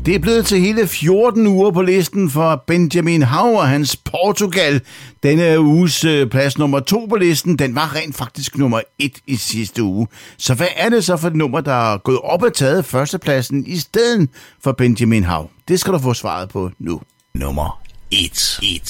Det er blevet til hele 14 uger på listen for Benjamin Hav og hans Portugal. Denne uges plads nummer 2 på listen, den var rent faktisk nummer 1 i sidste uge. Så hvad er det så for et nummer, der er gået op og taget førstepladsen i stedet for Benjamin Hav? Det skal du få svaret på nu. Nummer 1.